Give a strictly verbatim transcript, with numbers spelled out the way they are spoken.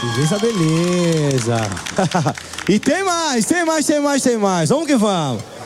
beleza, beleza. E tem mais, tem mais, tem mais, tem mais. Vamos que vamos.